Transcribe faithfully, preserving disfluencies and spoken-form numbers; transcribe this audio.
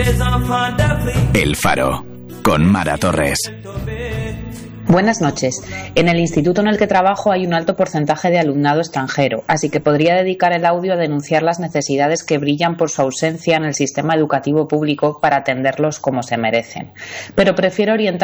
El Faro, con Mara Torres. Buenas noches. En el instituto en el que trabajo hay un alto porcentaje de alumnado extranjero, así que podría dedicar el audio a denunciar las necesidades que brillan por su ausencia en el sistema educativo público para atenderlos como se merecen. Pero prefiero orientar